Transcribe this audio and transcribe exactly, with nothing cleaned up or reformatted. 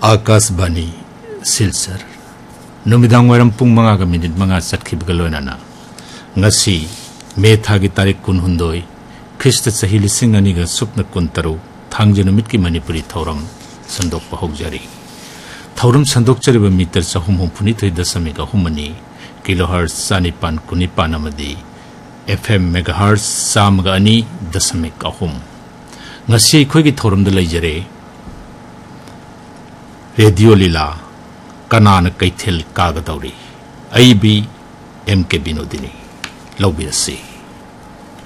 आकाशवाणी सिलचर नुमिदांग वायरम पुंग मंगा का मिनिट मंगा चटखिबगा लोइनाना ngasi मे थागी तारीख कुनहुंदोई ख्रिस्ट चही लिसिंग अनिगा सुपन कुनतरु थांगजे नुमित की मणिपुरी थौरम संदोकपा होगजारी थौरम संदोकचरिबा मीटर चहुम हुमफुनि थोइ दशमिक अहुमनि किलोहर्ट्ज चानिपान कुनिपान अमदि एफएम मेगाहर्ट्ज चामगा अनि दशमिक अहुम ngasi अखोइगी थौरमदा लैजरे रेडियो लीला कनान कैथेल कागदौरी अई बी एम के बिनोदिनी लौबिरसी।